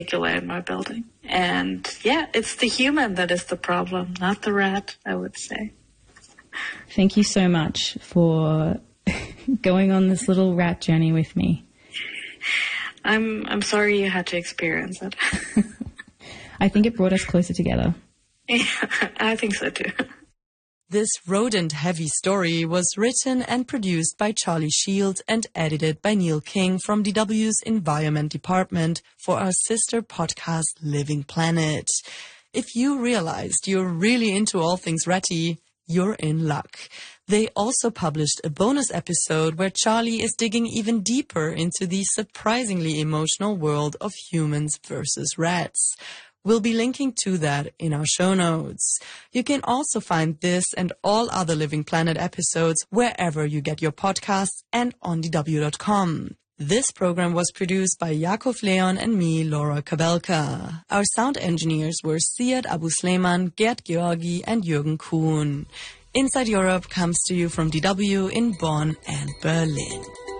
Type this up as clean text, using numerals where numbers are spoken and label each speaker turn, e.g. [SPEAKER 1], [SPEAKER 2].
[SPEAKER 1] away in my building. And yeah, it's the human that is the problem, not the rat, I would say.
[SPEAKER 2] Thank you so much for going on this little rat journey with me.
[SPEAKER 1] I'm sorry you had to experience it.
[SPEAKER 2] I think it brought us closer together.
[SPEAKER 1] Yeah, I think so too.
[SPEAKER 3] This rodent-heavy story was written and produced by Charlie Shield and edited by Neil King from DW's Environment Department for our sister podcast, Living Planet. If you realized you're really into all things ratty, you're in luck. They also published a bonus episode where Charlie is digging even deeper into the surprisingly emotional world of humans versus rats. We'll be linking to that in our show notes. You can also find this and all other Living Planet episodes wherever you get your podcasts and on DW.com. This program was produced by Yakov Leon and me, Laura Kabelka. Our sound engineers were Siad Abu Sleiman, Gerd Georgi and Jürgen Kuhn. Inside Europe comes to you from DW in Bonn and Berlin.